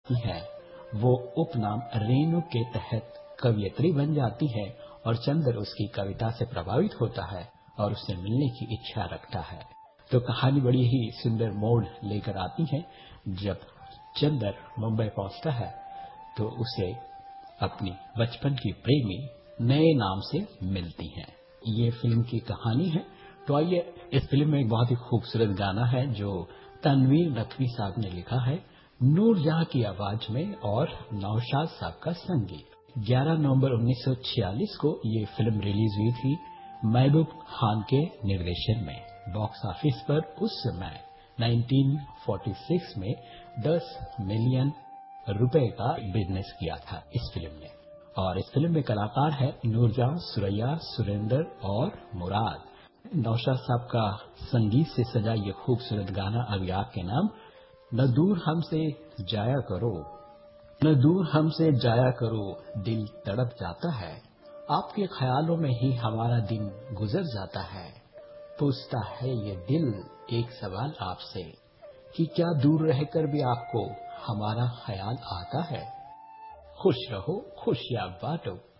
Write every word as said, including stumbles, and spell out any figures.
है वो उपनाम रेणु के तहत कवयित्री बन जाती है और चंद्र उसकी कविता से प्रभावित होता है और उससे मिलने की इच्छा रखता है। तो कहानी बड़ी ही सुंदर मोड़ लेकर आती है। जब चंद्र मुंबई पहुंचता है तो उसे अपनी बचपन की प्रेमी नए नाम से मिलती है। ये फिल्म की कहानी है। तो आइए, इस फिल्म में एक बहुत ही खूबसूरत गाना है जो तनवीर नकवी साहब ने लिखा है नूरजहां की आवाज में और नौशाद साहब का संगीत। ग्यारह नवंबर उन्नीस सौ छियालीस को ये फिल्म रिलीज हुई थी महबूब खान के निर्देशन में। बॉक्स ऑफिस पर उस समय उन्नीस सौ छियालीस में दस मिलियन रुपए का बिजनेस किया था इस फिल्म ने। और इस फिल्म में कलाकार है नूरजहां, सुरैया, सुरेंद्र और मुराद। नौशाद साहब का संगीत से सजा ये खूबसूरत गाना अभी आपके नाम। न दूर हमसे जाया करो, न दूर हमसे जाया करो, दिल तड़प जाता है, आपके ख्यालों में ही हमारा दिन गुजर जाता है। पूछता है ये दिल एक सवाल आपसे कि क्या दूर रहकर भी आपको हमारा ख्याल आता है। खुश रहो, खुशियां बांटो,